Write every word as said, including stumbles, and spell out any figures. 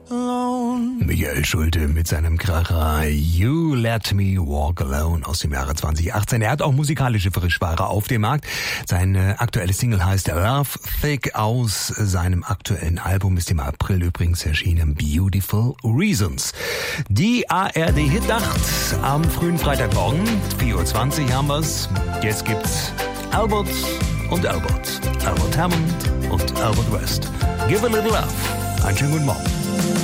alone. Michael Schulte mit seinem Kracher You Let Me Walk Alone aus dem Jahre zwanzig achtzehn. Er hat auch musikalische Frischware auf dem Markt. Seine aktuelle Single heißt Love Thick aus seinem aktuellen Album, ist im April übrigens erschienen, Beautiful Reasons. Die A R D Hitnacht am frühen Freitagmorgen, vier Uhr zwanzig haben wir's. Jetzt gibt's Albert und Albert. Albert Hammond und Albert West. Give a little love. Einen schönen guten Morgen.